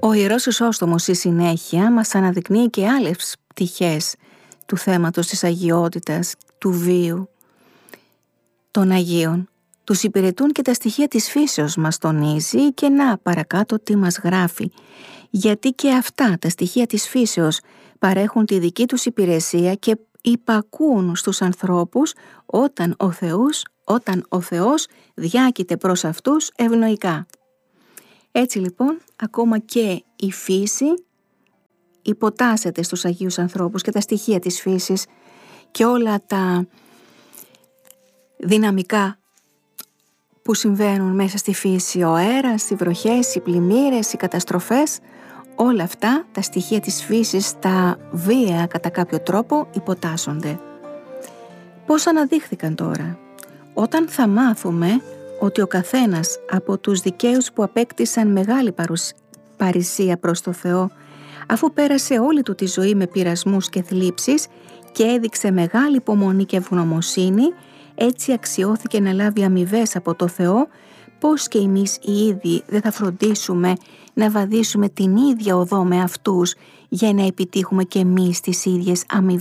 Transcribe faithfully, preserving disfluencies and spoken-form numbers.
Ο Ιερός Χρυσόστομος στη συνέχεια μας αναδεικνύει και άλλες πτυχές του θέματος της αγιότητας, του βίου των Αγίων. Τους υπηρετούν και τα στοιχεία της φύσεως, μας τονίζει, και να παρακάτω τι μας γράφει. Γιατί και αυτά τα στοιχεία της φύσεως παρέχουν τη δική τους υπηρεσία και υπακούν στους ανθρώπους όταν ο Θεός, όταν ο Θεός διάκειται προς αυτούς ευνοϊκά. Έτσι λοιπόν, ακόμα και η φύση υποτάσσεται στους Αγίους ανθρώπους και τα στοιχεία της φύσης και όλα τα δυναμικά που συμβαίνουν μέσα στη φύση, ο αέρας, οι βροχές, οι πλημμύρες, οι καταστροφές, όλα αυτά τα στοιχεία της φύσης, τα βία κατά κάποιο τρόπο, υποτάσσονται. Πώς αναδείχθηκαν τώρα? Όταν θα μάθουμε ότι ο καθένας από τους δικαίους που απέκτησαν μεγάλη παρησία προς το Θεό, αφού πέρασε όλη του τη ζωή με πειρασμούς και θλίψεις και έδειξε μεγάλη υπομονή και ευγνωμοσύνη, έτσι αξιώθηκε να λάβει αμοιβές από το Θεό, πώς και εμείς οι ίδιοι δεν θα φροντίσουμε να βαδίσουμε την ίδια οδό με αυτούς για να επιτύχουμε και εμείς τις ίδιες αμοιβές?